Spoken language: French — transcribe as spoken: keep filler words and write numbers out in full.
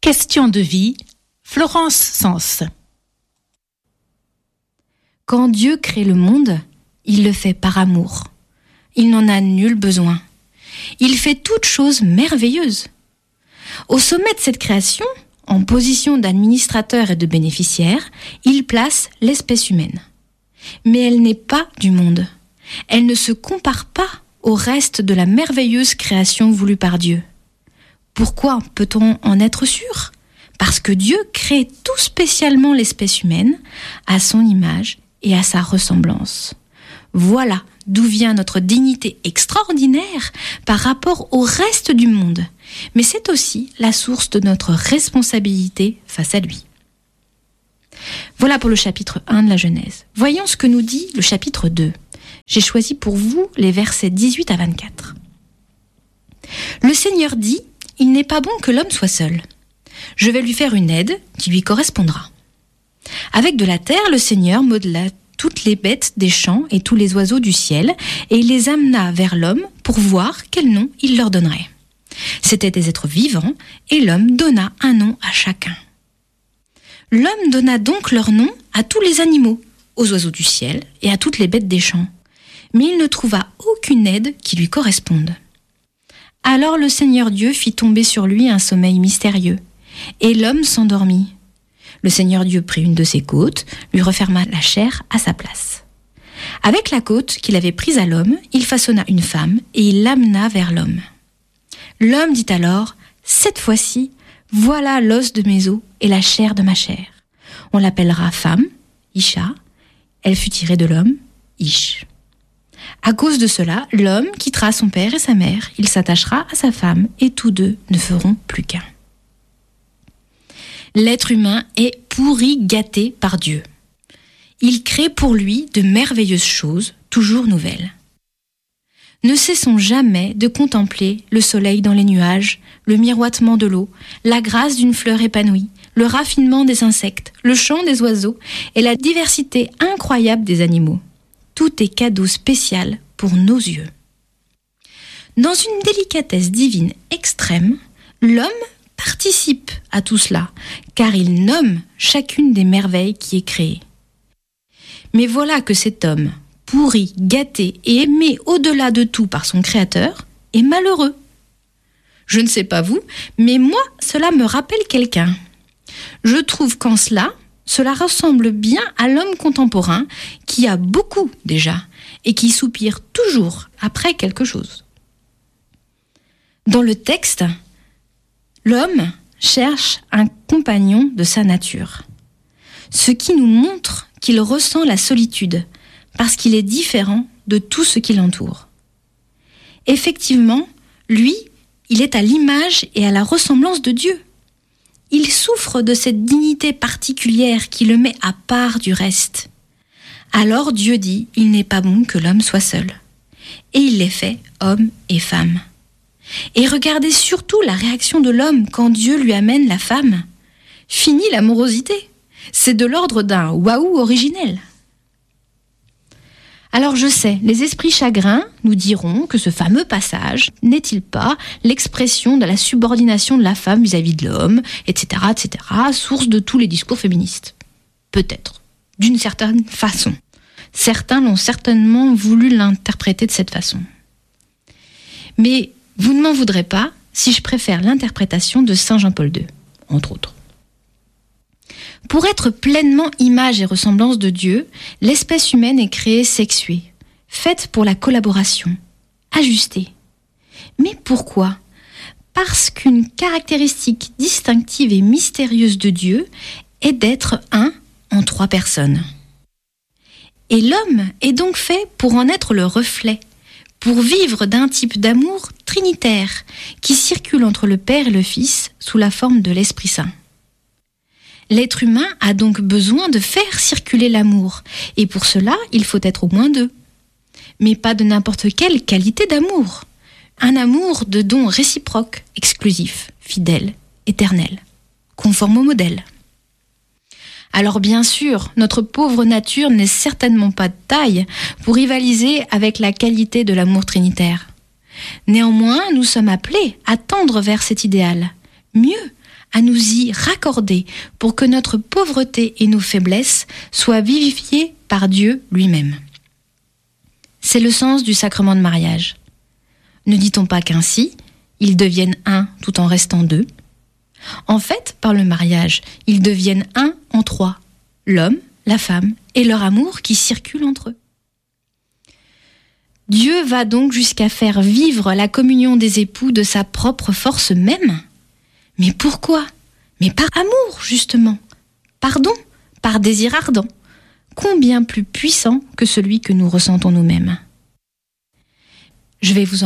Question de vie, Florence Sens. Quand Dieu crée le monde, il le fait par amour. Il n'en a nul besoin. Il fait toutes choses merveilleuses. Au sommet de cette création, en position d'administrateur et de bénéficiaire, il place l'espèce humaine. Mais elle n'est pas du monde. Elle ne se compare pas au reste de la merveilleuse création voulue par Dieu. Pourquoi peut-on en être sûr ? Parce que Dieu crée tout spécialement l'espèce humaine à son image et à sa ressemblance. Voilà d'où vient notre dignité extraordinaire par rapport au reste du monde. Mais c'est aussi la source de notre responsabilité face à lui. Voilà pour le chapitre un de la Genèse. Voyons ce que nous dit le chapitre deux. J'ai choisi pour vous les versets dix-huit à vingt-quatre. Le Seigneur dit: « Il n'est pas bon que l'homme soit seul. Je vais lui faire une aide qui lui correspondra. » Avec de la terre, le Seigneur modela toutes les bêtes des champs et tous les oiseaux du ciel, et il les amena vers l'homme pour voir quel nom il leur donnerait. C'étaient des êtres vivants, et l'homme donna un nom à chacun. L'homme donna donc leur nom à tous les animaux, aux oiseaux du ciel et à toutes les bêtes des champs. Mais il ne trouva aucune aide qui lui corresponde. Alors le Seigneur Dieu fit tomber sur lui un sommeil mystérieux, et l'homme s'endormit. Le Seigneur Dieu prit une de ses côtes, lui referma la chair à sa place. Avec la côte qu'il avait prise à l'homme, il façonna une femme et il l'amena vers l'homme. L'homme dit alors: « Cette fois-ci, voilà l'os de mes os et la chair de ma chair. On l'appellera femme, Isha. Elle fut tirée de l'homme, Ish. » À cause de cela, l'homme quittera son père et sa mère, il s'attachera à sa femme et tous deux ne feront plus qu'un. L'être humain est pourri gâté par Dieu. Il crée pour lui de merveilleuses choses, toujours nouvelles. Ne cessons jamais de contempler le soleil dans les nuages, le miroitement de l'eau, la grâce d'une fleur épanouie, le raffinement des insectes, le chant des oiseaux et la diversité incroyable des animaux. Tout est cadeau spécial pour nos yeux. Dans une délicatesse divine extrême, l'homme participe à tout cela, car il nomme chacune des merveilles qui est créée. Mais voilà que cet homme, pourri, gâté et aimé au-delà de tout par son Créateur, est malheureux. Je ne sais pas vous, mais moi, cela me rappelle quelqu'un. Je trouve qu'en cela, cela ressemble bien à l'homme contemporain qui a beaucoup déjà et qui soupire toujours après quelque chose. Dans le texte, l'homme cherche un compagnon de sa nature, ce qui nous montre qu'il ressent la solitude parce qu'il est différent de tout ce qui l'entoure. Effectivement, lui, il est à l'image et à la ressemblance de Dieu. Il souffre de cette dignité particulière qui le met à part du reste. Alors Dieu dit, il n'est pas bon que l'homme soit seul. Et il les fait hommes et femmes. Et regardez surtout la réaction de l'homme quand Dieu lui amène la femme. Fini l'amorosité. C'est de l'ordre d'un waouh originel. Alors je sais, les esprits chagrins nous diront que ce fameux passage n'est-il pas l'expression de la subordination de la femme vis-à-vis de l'homme, et cetera, et cetera, source de tous les discours féministes. Peut-être, d'une certaine façon. Certains l'ont certainement voulu l'interpréter de cette façon. Mais vous ne m'en voudrez pas si je préfère l'interprétation de saint Jean-Paul deux, entre autres. Pour être pleinement image et ressemblance de Dieu, l'espèce humaine est créée sexuée, faite pour la collaboration, ajustée. Mais pourquoi ? Parce qu'une caractéristique distinctive et mystérieuse de Dieu est d'être un en trois personnes. Et l'homme est donc fait pour en être le reflet, pour vivre d'un type d'amour trinitaire qui circule entre le Père et le Fils sous la forme de l'Esprit Saint. L'être humain a donc besoin de faire circuler l'amour, et pour cela, il faut être au moins deux. Mais pas de n'importe quelle qualité d'amour. Un amour de don réciproque, exclusif, fidèle, éternel, conforme au modèle. Alors bien sûr, notre pauvre nature n'est certainement pas de taille pour rivaliser avec la qualité de l'amour trinitaire. Néanmoins, nous sommes appelés à tendre vers cet idéal, mieux, à nous y raccorder pour que notre pauvreté et nos faiblesses soient vivifiées par Dieu lui-même. C'est le sens du sacrement de mariage. Ne dit-on pas qu'ainsi, ils deviennent un tout en restant deux ? En fait, par le mariage, ils deviennent un en trois, l'homme, la femme et leur amour qui circulent entre eux. Dieu va donc jusqu'à faire vivre la communion des époux de sa propre force même. Mais pourquoi ? Mais par amour, justement. Pardon, par désir ardent, combien plus puissant que celui que nous ressentons nous-mêmes. Je vais vous en